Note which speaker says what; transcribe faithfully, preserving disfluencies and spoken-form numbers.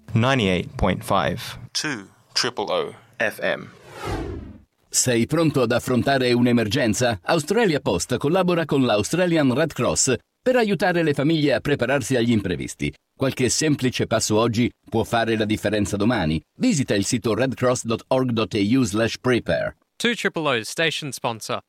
Speaker 1: ninety-eight point five two triple O F M.
Speaker 2: Sei pronto ad affrontare un'emergenza? Australia Post collabora con l'Australian Red Cross per aiutare le famiglie a prepararsi agli imprevisti. Qualche semplice passo oggi può fare la differenza domani. Visita il sito redcross dot org dot a u slash prepare.
Speaker 3: two Triple O's station sponsor.